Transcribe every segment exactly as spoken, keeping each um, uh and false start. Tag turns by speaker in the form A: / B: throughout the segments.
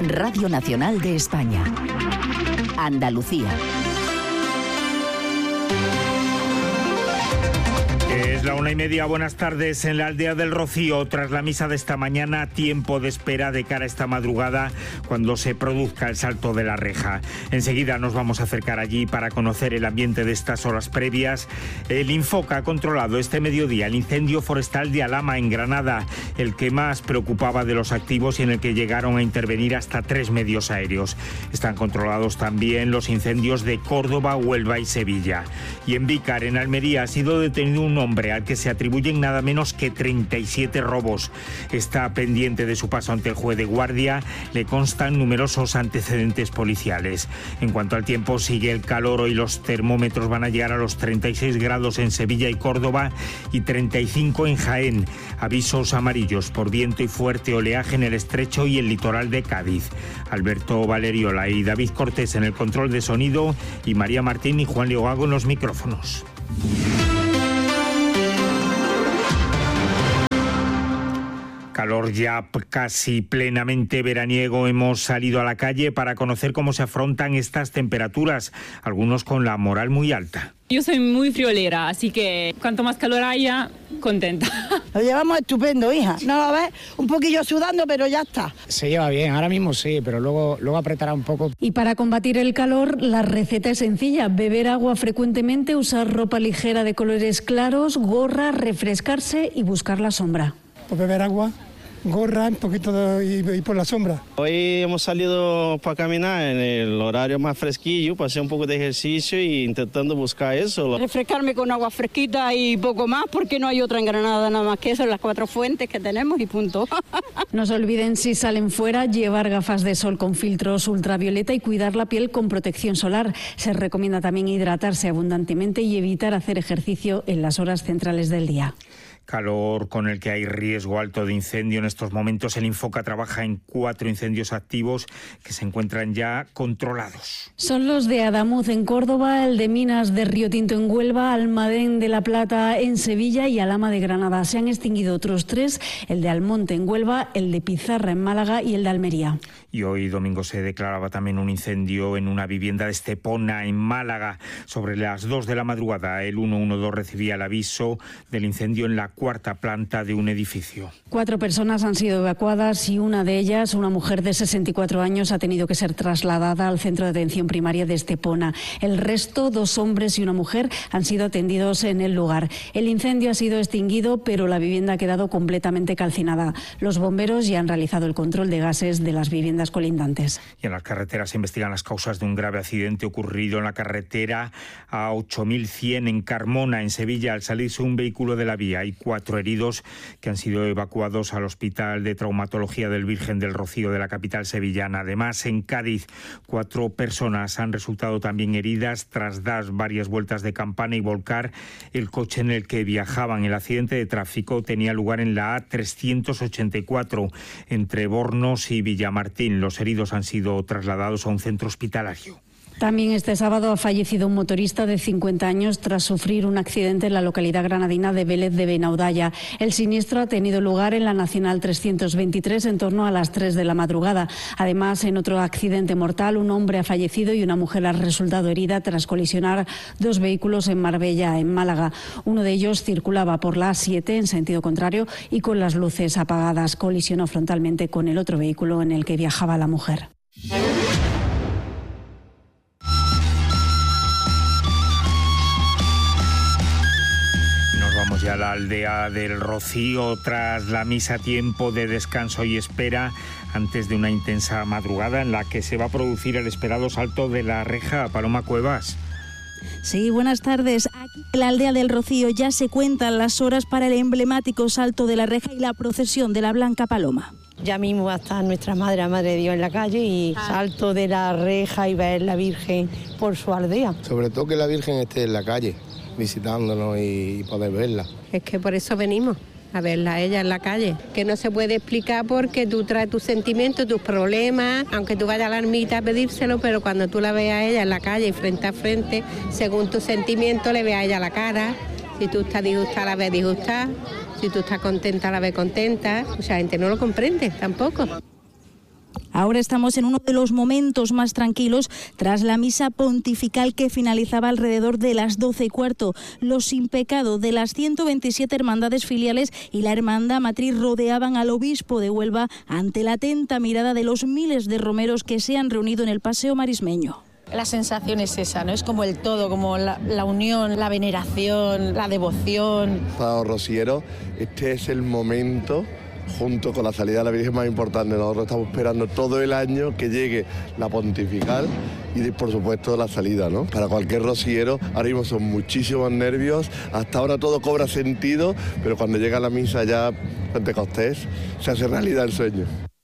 A: Radio Nacional de España. Andalucía.
B: Es la una y media, buenas tardes. En la aldea del Rocío, tras la misa de esta mañana, tiempo de espera de cara a esta madrugada cuando se produzca el salto de la reja. Enseguida nos vamos a acercar allí para conocer el ambiente de estas horas previas. El Infoca ha controlado este mediodía el incendio forestal de Alhama, en Granada, el que más preocupaba de los activos y en el que llegaron a intervenir hasta tres medios aéreos. Están controlados también los incendios de Córdoba, Huelva y Sevilla. Y en Vícar, en Almería, ha sido detenido un hombre al que se atribuyen nada menos que treinta y siete robos. Está pendiente de su paso ante el juez de guardia. Le constan numerosos antecedentes policiales. En cuanto al tiempo, sigue el calor. Hoy los termómetros van a llegar a los treinta y seis grados en Sevilla y Córdoba y treinta y cinco en Jaén. Avisos amarillos por viento y fuerte oleaje en el estrecho y el litoral de Cádiz. Alberto Valeriola y David Cortés en el control de sonido y María Martín y Juan Leogago en los micrófonos. Calor ya casi plenamente veraniego. Hemos salido a la calle para conocer cómo se afrontan estas temperaturas, algunos con la moral muy alta.
C: Yo soy muy friolera, así que cuanto más calor haya, contenta.
D: Lo llevamos estupendo, hija. ¿No lo ves? Un poquillo sudando, pero ya está.
E: Se lleva bien, ahora mismo sí, pero luego, luego apretará un poco.
F: Y para combatir el calor, la receta es sencilla. Beber agua frecuentemente, usar ropa ligera de colores claros, gorra, refrescarse y buscar la sombra.
G: Pues beber agua, gorra, un poquito de, y, y por la sombra.
H: Hoy hemos salido para caminar en el horario más fresquillo, para hacer un poco de ejercicio e intentando buscar eso.
I: Refrescarme con agua fresquita y poco más, porque no hay otra en Granada nada más que eso, las cuatro fuentes que tenemos y punto.
F: No se olviden, si salen fuera, llevar gafas de sol con filtros ultravioleta y cuidar la piel con protección solar. Se recomienda también hidratarse abundantemente y evitar hacer ejercicio en las horas centrales del día.
B: Calor con el que hay riesgo alto de incendio en estos momentos. El Infoca trabaja en cuatro incendios activos que se encuentran ya controlados.
F: Son los de Adamuz en Córdoba, el de Minas de Río Tinto en Huelva, Almadén de la Plata en Sevilla y Alhama de Granada. Se han extinguido otros tres, el de Almonte en Huelva, el de Pizarra en Málaga y el de Almería.
B: Y hoy domingo se declaraba también un incendio en una vivienda de Estepona, en Málaga. Sobre las dos de la madrugada, el ciento doce recibía el aviso del incendio en la cuarta planta de un edificio.
F: Cuatro personas han sido evacuadas y una de ellas, una mujer de sesenta y cuatro años, ha tenido que ser trasladada al centro de atención primaria de Estepona. El resto, dos hombres y una mujer, han sido atendidos en el lugar. El incendio ha sido extinguido, pero la vivienda ha quedado completamente calcinada. Los bomberos ya han realizado el control de gases de las viviendas colindantes.
B: Y en las carreteras se investigan las causas de un grave accidente ocurrido en la carretera A ocho mil cien en Carmona, en Sevilla. Al salirse un vehículo de la vía, hay cuatro heridos que han sido evacuados al Hospital de Traumatología del Virgen del Rocío de la capital sevillana. Además, en Cádiz, cuatro personas han resultado también heridas tras dar varias vueltas de campana y volcar el coche en el que viajaban. El accidente de tráfico tenía lugar en la A trescientos ochenta y cuatro entre Bornos y Villamartín. Los heridos han sido trasladados a un centro hospitalario.
F: También este sábado ha fallecido un motorista de cincuenta años tras sufrir un accidente en la localidad granadina de Vélez de Benaudalla. El siniestro ha tenido lugar en la Nacional trescientos veintitrés en torno a las tres de la madrugada. Además, en otro accidente mortal, un hombre ha fallecido y una mujer ha resultado herida tras colisionar dos vehículos en Marbella, en Málaga. Uno de ellos circulaba por la A siete en sentido contrario y con las luces apagadas. Colisionó frontalmente con el otro vehículo en el que viajaba la mujer.
B: Ya la aldea del Rocío, tras la misa, tiempo de descanso y espera antes de una intensa madrugada en la que se va a producir el esperado salto de la reja. Paloma Cuevas.
J: Sí, buenas tardes. Aquí en la aldea del Rocío ya se cuentan las horas para el emblemático salto de la reja y la procesión de la Blanca Paloma.
I: Ya mismo va a estar nuestra Madre, la Madre de Dios, en la calle y salto de la reja y ver la Virgen por su aldea.
K: Sobre todo que la Virgen esté en la calle, visitándonos y poder verla.
L: Es que por eso venimos, a verla a ella en la calle, que no se puede explicar porque tú traes tus sentimientos, tus problemas, aunque tú vayas a la ermita a pedírselo, pero cuando tú la veas a ella en la calle, frente a frente, según tus sentimientos le veas a ella la cara. Si tú estás disgustada, la ves disgustada, si tú estás contenta, la ves contenta. Mucha gente no lo comprende tampoco.
J: Ahora estamos en uno de los momentos más tranquilos tras la misa pontifical que finalizaba alrededor de las doce y cuarto. Los sin pecado de las ciento veintisiete hermandades filiales y la hermandad matriz rodeaban al obispo de Huelva ante la atenta mirada de los miles de romeros que se han reunido en el Paseo Marismeño.
M: La sensación es esa, ¿no? Es como el todo, como la, la unión, la veneración, la devoción.
K: Para los rosieros, este es el momento, junto con la salida de la Virgen, más importante. Nosotros estamos esperando todo el año que llegue la pontifical y, por supuesto, la salida, ¿no? Para cualquier rociero, ahora mismo son muchísimos nervios. Hasta ahora todo cobra sentido, pero cuando llega la misa ya, Pentecostés, se hace realidad el sueño.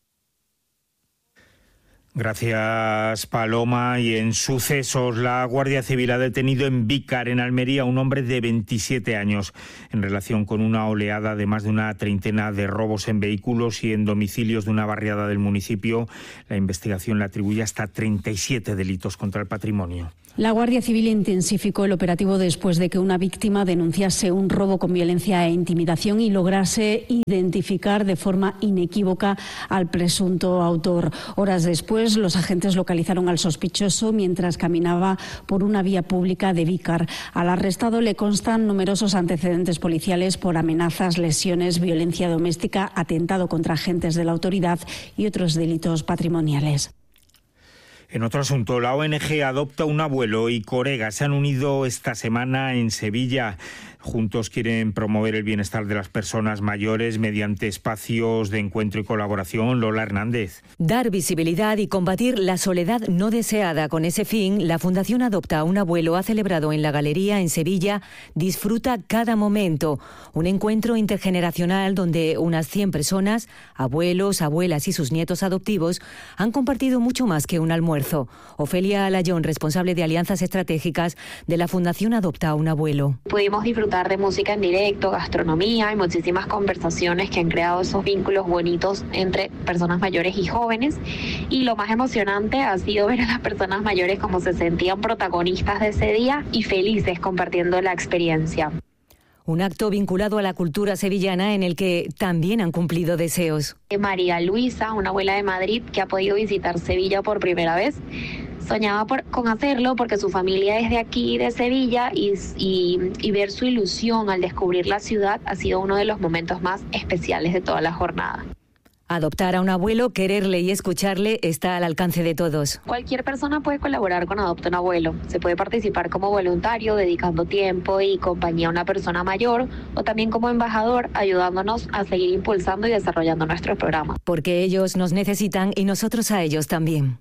B: Gracias, Paloma. Y en sucesos, la Guardia Civil ha detenido en Vícar, en Almería, a un hombre de veintisiete años en relación con una oleada de más de una treintena de robos en vehículos y en domicilios de una barriada del municipio. La investigación le atribuye hasta treinta y siete delitos contra el patrimonio.
F: La Guardia Civil intensificó el operativo después de que una víctima denunciase un robo con violencia e intimidación y lograse identificar de forma inequívoca al presunto autor. Horas después, los agentes localizaron al sospechoso mientras caminaba por una vía pública de Vícar. Al arrestado le constan numerosos antecedentes policiales por amenazas, lesiones, violencia doméstica, atentado contra agentes de la autoridad y otros delitos patrimoniales.
B: En otro asunto, la O N G Adopta un Abuelo y Corega se han unido esta semana en Sevilla. Juntos quieren promover el bienestar de las personas mayores mediante espacios de encuentro y colaboración. Lola Hernández.
N: Dar visibilidad y combatir la soledad no deseada. Con ese fin, la Fundación Adopta un Abuelo ha celebrado en la Galería en Sevilla Disfruta cada momento, un encuentro intergeneracional donde unas cien personas, abuelos, abuelas y sus nietos adoptivos, han compartido mucho más que un almuerzo. Ofelia Alayón, responsable de alianzas estratégicas de la Fundación Adopta un Abuelo.
O: Pudimos disfrutar de música en directo, gastronomía y muchísimas conversaciones que han creado esos vínculos bonitos entre personas mayores y jóvenes. Y lo más emocionante ha sido ver a las personas mayores como se sentían protagonistas de ese día y felices compartiendo la experiencia.
N: Un acto vinculado a la cultura sevillana en el que también han cumplido deseos.
O: María Luisa, una abuela de Madrid que ha podido visitar Sevilla por primera vez, soñaba por, con hacerlo porque su familia es de aquí, de Sevilla, y, y, y ver su ilusión al descubrir la ciudad ha sido uno de los momentos más especiales de toda la jornada.
N: Adoptar a un abuelo, quererle y escucharle está al alcance de todos.
O: Cualquier persona puede colaborar con Adopta un Abuelo. Se puede participar como voluntario, dedicando tiempo y compañía a una persona mayor, o también como embajador, ayudándonos a seguir impulsando y desarrollando nuestro programa.
N: Porque ellos nos necesitan y nosotros a ellos también.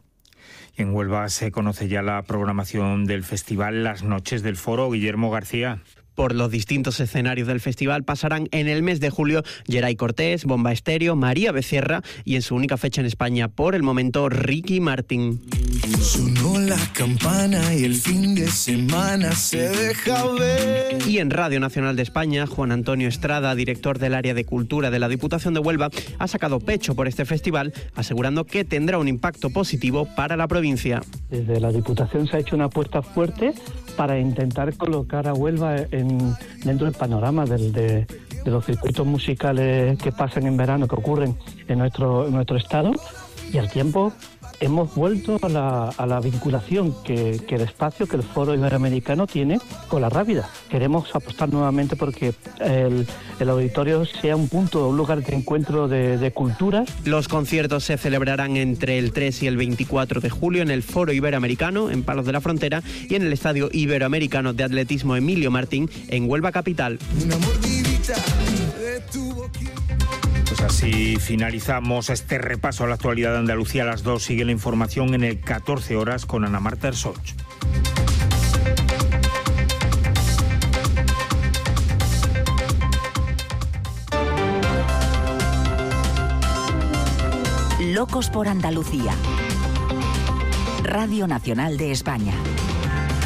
B: En Huelva se conoce ya la programación del festival Las Noches del Foro. Guillermo García.
P: Por los distintos escenarios del festival pasarán en el mes de julio Geray Cortés, Bomba Estéreo, María Becerra y en su única fecha en España por el momento Ricky Martin.
Q: Sonó la campana y el fin de semana se deja ver.
P: Y en Radio Nacional de España, Juan Antonio Estrada, director del área de cultura de la Diputación de Huelva, ha sacado pecho por este festival, asegurando que tendrá un impacto positivo para la provincia.
R: Desde la Diputación se ha hecho una apuesta fuerte para intentar colocar a Huelva en, dentro del panorama del, de, de los circuitos musicales que pasan en verano, que ocurren en nuestro, en nuestro estado, y al tiempo hemos vuelto a la, a la vinculación que, que el espacio, que el Foro Iberoamericano tiene con la Rábida. Queremos apostar nuevamente porque el, el auditorio sea un punto, un lugar de encuentro de, de culturas.
P: Los conciertos se celebrarán entre el tres y el veinticuatro de julio en el Foro Iberoamericano, en Palos de la Frontera, y en el Estadio Iberoamericano de Atletismo Emilio Martín, en Huelva capital.
Q: Una mordidita de tu boquilla.
B: Pues así finalizamos este repaso a la actualidad de Andalucía. A las dos sigue la información en el catorce horas con Ana Marta Ersoch.
A: Locos por Andalucía. Radio Nacional de España.